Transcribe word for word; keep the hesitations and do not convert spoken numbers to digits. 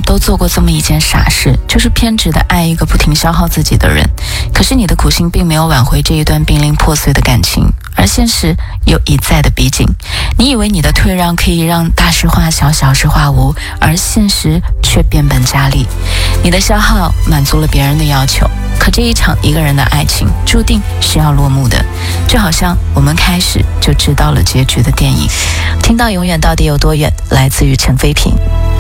们都做过这么一件傻事，就是偏执的爱一个不停消耗自己的人。可是你的苦心并没有挽回这一段濒临破碎的感情，而现实又一再的逼近。你以为你的退让可以让大事化小，小事化无，而现实却变本加厉。你的消耗满足了别人的要求，可这一场一个人的爱情注定是要落幕的，就好像我们开始就知道了结局的电影。听到永远到底有多远，来自于陈飞平。